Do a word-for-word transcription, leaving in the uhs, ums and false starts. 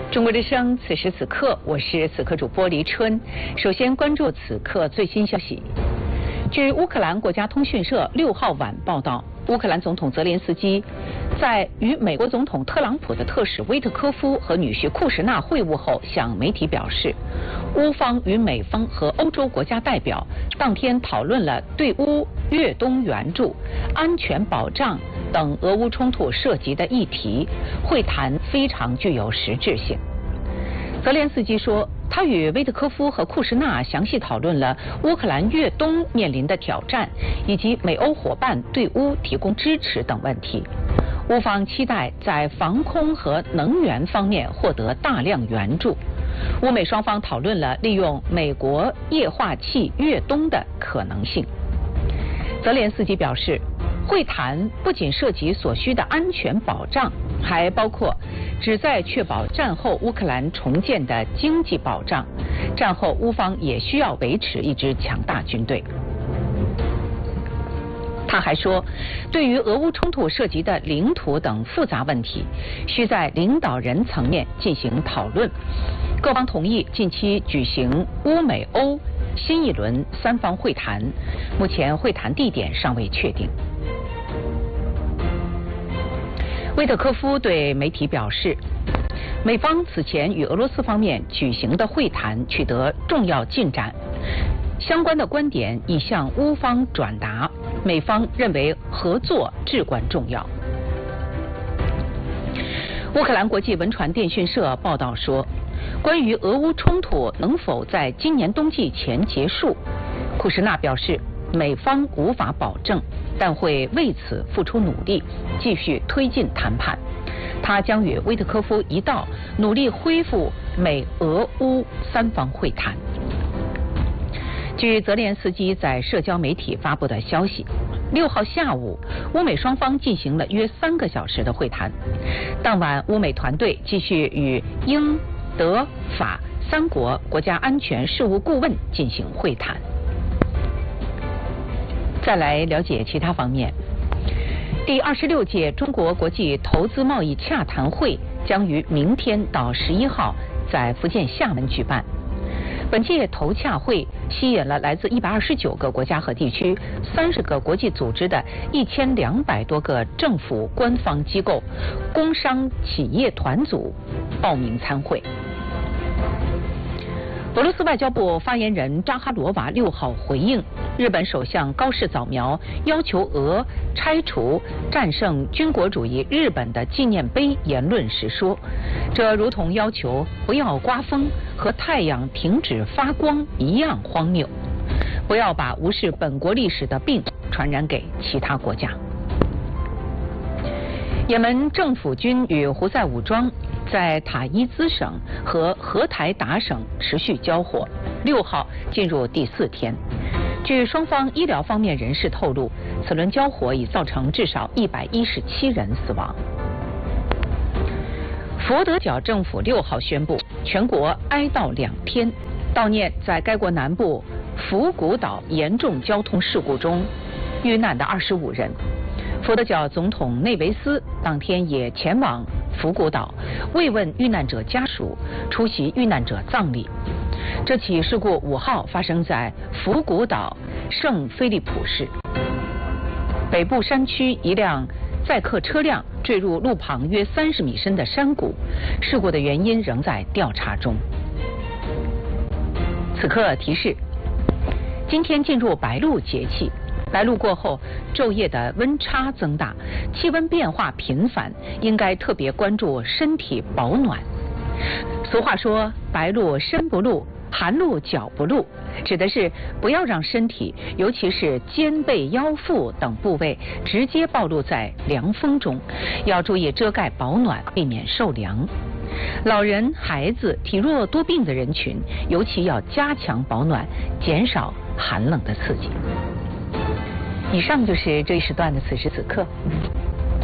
中国之声，此时此刻，我是此刻主播黎春。首先关注此刻最新消息。据乌克兰国家通讯社六号晚报道，乌克兰总统泽连斯基在与美国总统特朗普的特使威特科夫和女婿库什纳会晤后，向媒体表示，乌方与美方和欧洲国家代表当天讨论了对乌越冬援助、安全保障等俄乌冲突涉及的议题，会谈非常具有实质性。泽连斯基说，他与威特科夫和库什纳详细讨论了乌克兰越冬面临的挑战，以及美欧伙伴对乌提供支持等问题。乌方期待在防空和能源方面获得大量援助。乌美双方讨论了利用美国液化气越冬的可能性。泽连斯基表示，会谈不仅涉及所需的安全保障，还包括旨在确保战后乌克兰重建的经济保障。战后乌方也需要维持一支强大军队。他还说，对于俄乌冲突涉及的领土等复杂问题，需在领导人层面进行讨论。各方同意近期举行乌美欧新一轮三方会谈，目前会谈地点尚未确定。威特科夫对媒体表示，美方此前与俄罗斯方面举行的会谈取得重要进展，相关的观点已向乌方转达，美方认为合作至关重要。乌克兰国际文传电讯社报道说，关于俄乌冲突能否在今年冬季前结束，库什纳表示，美方无法保证，但会为此付出努力，继续推进谈判。他将与威特科夫一道努力恢复美俄乌三方会谈。据泽连斯基在社交媒体发布的消息，六号下午，乌美双方进行了约三个小时的会谈。当晚，乌美团队继续与英、德、法三国国家安全事务顾问进行会谈。再来了解其他方面。第二十六届中国国际投资贸易洽谈会将于明天到十一号在福建厦门举办。本届投洽会吸引了来自一百二十九个国家和地区、三十个国际组织的一千两百多个政府官方机构、工商企业团组报名参会。俄罗斯外交部发言人扎哈罗娃六号回应日本首相高市早苗要求俄拆除战胜军国主义日本的纪念碑言论时说，这如同要求不要刮风和太阳停止发光一样荒谬，不要把无视本国历史的病传染给其他国家。也门政府军与胡塞武装在塔伊兹省和荷台达省持续交火，六号进入第四天。据双方医疗方面人士透露，此轮交火已造成至少一百一十七人死亡。佛得角政府六号宣布全国哀悼两天，悼念在该国南部福古岛严重交通事故中遇难的二十五人。佛得角总统内维斯当天也前往福古岛慰问遇难者家属，出席遇难者葬礼。这起事故五号发生在福古岛圣菲利普市北部山区，一辆载客车辆坠入路旁约三十米深的山谷，事故的原因仍在调查中。此刻提示，今天进入白露节气，白露过后昼夜的温差增大，气温变化频繁，应该特别关注身体保暖。俗话说，白露身不露，寒露脚不露，指的是不要让身体，尤其是肩背腰腹等部位直接暴露在凉风中，要注意遮盖保暖，避免受凉。老人、孩子、体弱多病的人群尤其要加强保暖，减少寒冷的刺激。以上就是这一时段的此时此刻。